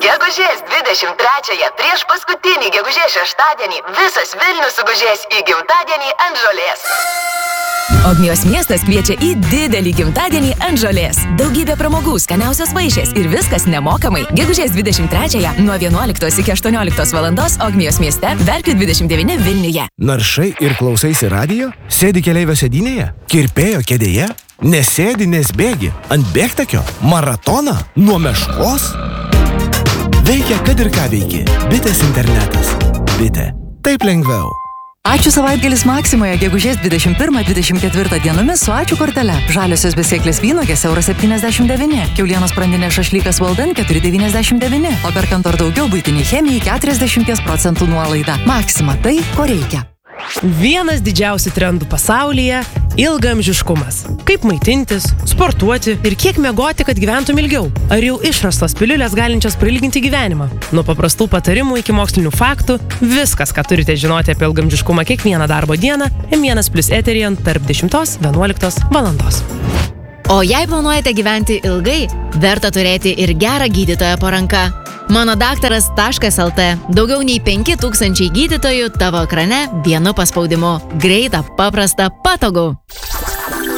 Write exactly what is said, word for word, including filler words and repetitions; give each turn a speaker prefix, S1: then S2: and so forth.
S1: Gegužės dvidešimt trečiąją, prieš paskutinį gegužės šeštadienį, visas Vilnius sugužės į gimtadienį ant žolės.
S2: Ogmios miestas kviečia į didelį gimtadienį ant žolės. Daugybė pramogų, skaniausios vaišės ir viskas nemokamai. Gegužės dvidešimt trečiąją nuo vienuoliktos iki aštuonioliktos valandos Ogmios mieste, Verkių dvidešimt devyni Vilniuje.
S3: Naršai ir klausaisi radijo? Sėdi keleivio sėdynėje? Kirpėjo kėdėje? Nesėdi, nes bėgi? Ant bėgtakio? Maratoną? Nuo meškos? Veikia, kad ir ką veiki. Bitės internetas. Bitė. Taip lengviau.
S4: Ačiū savaitgalis Maksimoje gegužės dvidešimt pirmą dvidešimt ketvirtą dienomis su ačiū kortele. Žaliosios besėklės vynuogės euras septyniasdešimt devyni. Kiaulienos sprandinė šašlykas Walden keturi devyniasdešimt devyni. O perkant ar daugiau buitiniai chemijai keturiasdešimt procentų nuolaida. Maksima tai, ko reikia.
S5: Vienas didžiausių trendų pasaulyje – ilgaamžiškumas. Kaip maitintis, sportuoti ir kiek miegoti, kad gyventum ilgiau. Ar jau išrastos piliulės galinčios prailginti gyvenimą? Nuo paprastų patarimų iki mokslinių faktų – viskas, ką turite žinoti apie ilgaamžiškumą kiekvieną darbo dieną em vienas plius eteryje tarp dešimtos vienuoliktos valandos.
S6: O jei planuojate gyventi ilgai, verta turėti ir gerą gydytoją po ranka. Mano daktaras taškas el tė. Daugiau nei penki tūkstančiai gydytojų tavo ekrane vienu paspaudimu. Greita, paprasta, patogu.